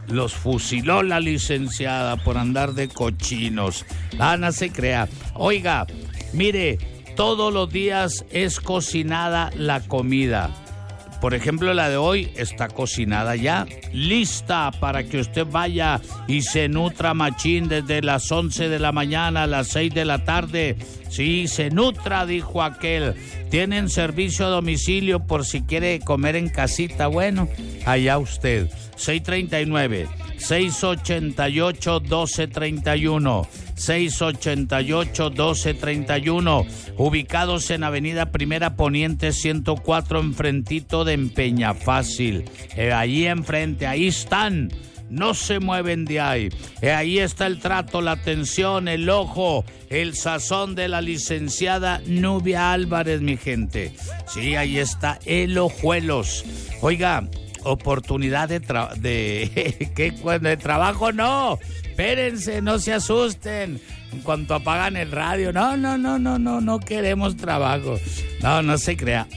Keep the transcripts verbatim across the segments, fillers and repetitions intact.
los fusiló la licenciada por andar de cochinos. Ah, no se crea. Oiga, mire, todos los días es cocinada la comida. Por ejemplo, la de hoy está cocinada ya, lista para que usted vaya y se nutra machín desde las once de la mañana a las seis de la tarde. Sí, se nutra, dijo aquel. Tienen servicio a domicilio por si quiere comer en casita. Bueno, allá usted. seis treinta y nueve, seis ochenta y ocho, doce treinta y uno. seis ochenta y ocho, doce treinta y uno, ubicados en Avenida Primera Poniente ciento cuatro, enfrentito de Empeñafácil. Eh, ahí enfrente, ahí están, no se mueven de ahí. Eh, ahí está el trato, la atención, el ojo, el sazón de la licenciada Nubia Álvarez, mi gente. Sí, ahí está el Ojuelos. Oiga, oportunidad de, tra- de, ¿qué? de trabajo, no. Espérense, no se asusten. En cuanto apagan el radio, no, no, no, no, no, no queremos trabajo. No, no se crea.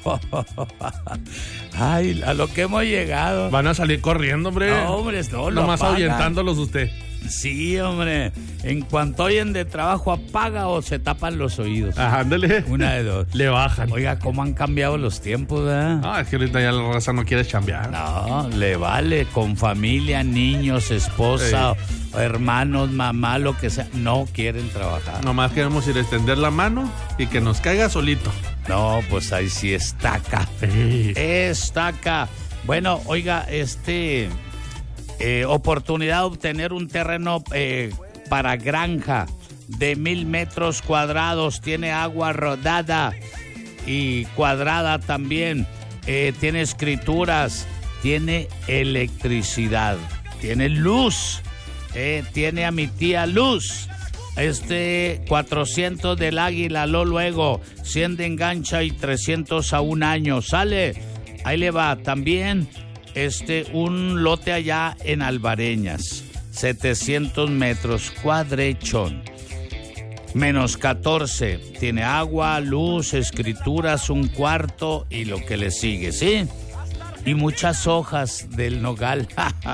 Ay, a lo que hemos llegado. Van a salir corriendo, hombre. No, hombre, no, lo nomás apagan. ahuyentándolos usted. Sí, hombre. En cuanto oyen de trabajo, apaga o se tapan los oídos. Ajá, ándale. Una de dos. Le bajan. Oiga, ¿cómo han cambiado los tiempos, verdad? No, es que ahorita ya la raza no quiere chambear. No, le vale, con familia, niños, esposa, sí. hermanos, mamá, lo que sea, no quieren trabajar. Nomás queremos ir a extender la mano y que nos caiga solito. No, pues ahí sí estaca. Sí. Estaca. Bueno, oiga, este... Eh, oportunidad de obtener un terreno eh, para granja de mil metros cuadrados. Tiene agua rodada y cuadrada también. Eh, tiene escrituras, tiene electricidad, tiene luz. Eh, tiene a mi tía Luz. Este cuatrocientos del Águila, lo luego, cien de engancha y trescientos a un año. Sale, ahí le va también. Este, un lote allá en Alvareñas, setecientos metros, cuadrechón, menos catorce, tiene agua, luz, escrituras, un cuarto y lo que le sigue, ¿sí? Y muchas hojas del nogal.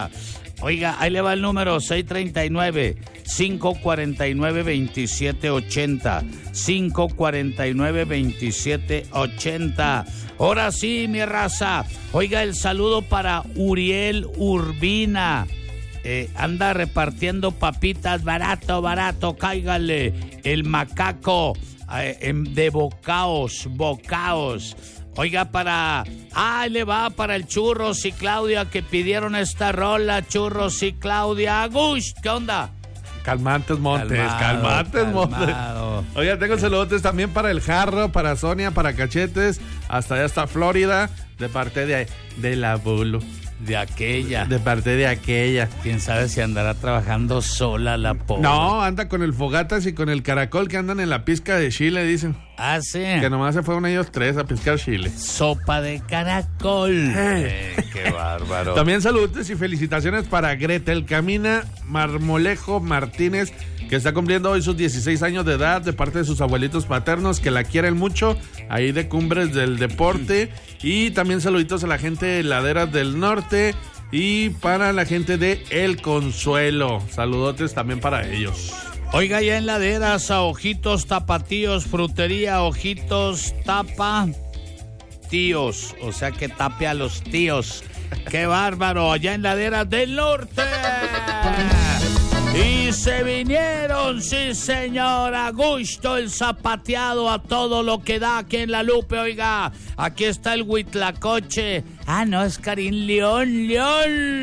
Oiga, ahí le va el número, seis treinta y nueve, cinco cuarenta y nueve, veintisiete ochenta, cinco cuarenta y nueve, veintisiete ochenta. Ahora sí, mi raza. Oiga, el saludo para Uriel Urbina. Eh, anda repartiendo papitas barato, barato, cáigale. El macaco eh, de Bocaos, Bocaos. Oiga, para... Ah, le va para el Churros y Claudia que pidieron esta rola, Churros y Claudia. Agus, ¿qué onda? Calmantes Montes, calmado, calmantes calmado. Montes. Oiga, tengo saludos también para el Jarro, para Sonia, para Cachetes, hasta allá hasta Florida, de parte de, de la Bulu. De aquella. De parte de aquella. Quién sabe si andará trabajando sola la pobre. No, anda con el Fogatas y con el Caracol que andan en la pizca de Chile, dicen. Ah, sí. Que nomás se fueron ellos tres a piscar Chile. Sopa de caracol. Eh, qué bárbaro. También saludos y felicitaciones para Gretel Camina Marmolejo Martínez, que está cumpliendo hoy sus dieciséis años de edad, de parte de sus abuelitos paternos, que la quieren mucho, ahí de Cumbres del Deporte. Y también saluditos a la gente de Laderas del Norte y para la gente de El Consuelo. Saludotes también para ellos. Oiga, ya en Laderas a Ojitos Tapatíos, frutería Ojitos Tapa Tíos, o sea que tape a los tíos. ¡Qué bárbaro! Allá en Laderas del Norte. Y se vinieron, sí señor, a gusto el zapateado a todo lo que da aquí en La Lupe, oiga. Aquí está el Huitlacoche. Ah, no, es Karim León, León.